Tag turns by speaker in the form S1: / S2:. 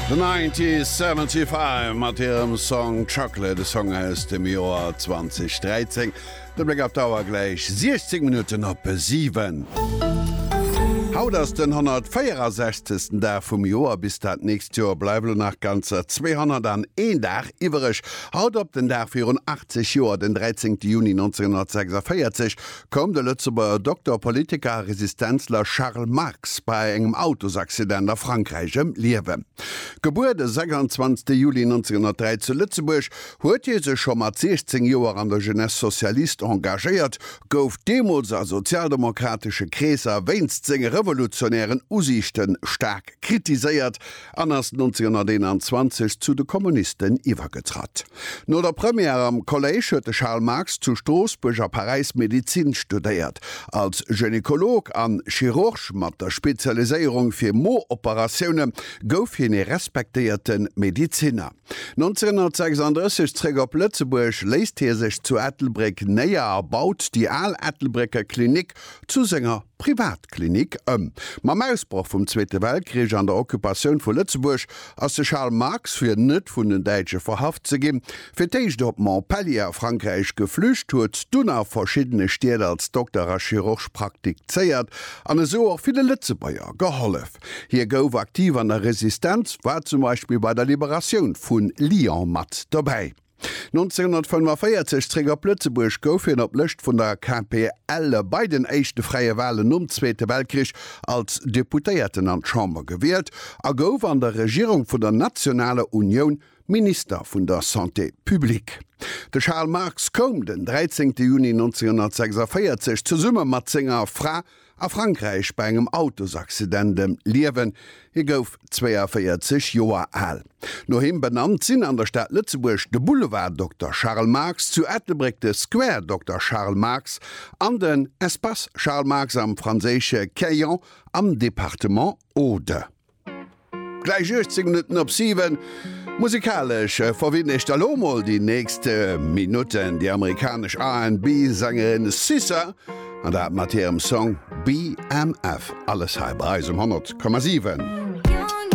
S1: The 1975 mat ihrem Song Chocolate, de Song aus dem Joar 2013. De Blick auf Dauer gleich 60 Minuten op 7. Haut ass den 164. Da vum Joar bis dat nächst Joer bleibel nach ganzer 201 Dach iwwerech. Haut op den Dach 84 Joer den 13. Juni 1946 kom de Lützeburger Doktorpolitiker Resistenzler Charles Marx bei engem Autosaccident a Frankreichem Liewe. Geburt de 26. Juli 1903 zu Lützeburg huet je se schon mat 16 Joer an der Jeunesse Sozialist engagiert, gouf Demos a sozialdemokratische Kräser weinst senge revolutionären Usichten stark kritisiert, anders 1921 zu de Kommunisten iwwergetrat. No der Premiere am Collège huet Charles Marx zu Straßburg a Paris Medizin studiert. Als Gynäkolog an Chirurg mat der Spezialisierung fir Moooperationen gouf hin e respektierten Mediziner. 1936 trägt op Lützeburg leist hier sich zu Ettelbreck näher erbaut die Al-Ettelbrecker Klinik zu senger Privatklinik Mam Ausbruch vom Zweite Weltkrieg an der Okkupation von Lützeburg als de Charles Marx für net vun den Deitsche verhaft zu geben, fir teicht op Montpellier Frankreich geflücht huet, dunner verschiedene Städte als Doktor a Chirurg praktizeiert, an so auch viele Lützebäier geholf. Hier gouf aktiv an der Resistenz, war zum Beispiel bei der Liberation von Lyon mat dabei. 1945 träger Plötzeburg gouf hin op Lëcht vun der KPL bei den éichte freie Wahlen Zweite Weltkrieg als Deputéierten an Chamber gewählt, a gouf an der Regierung vun der Nationale Union Minister vun der Santé Publique. De Charles Marx kom den 13. Juni 1946 zu Summe mat Singer Fra a Frankreich bei engem Autosaccidentem liewen, hi gouf 42 Joer alt. No him benannt sinn an der Stadt Lützeburg de Boulevard Dr. Charles Marx zu Ettelbreck de Square Dr. Charles Marx an den Espace Charles Marx am franzésche Caillan am Departement Aude. Gleich 60 Minuten op 7. Musikalisch verwinnecht Alomol die nächste Minuten die amerikasch R&B-Sängerin Sissa an der Matthäum Song BMF. Alles halb Reis 100,7.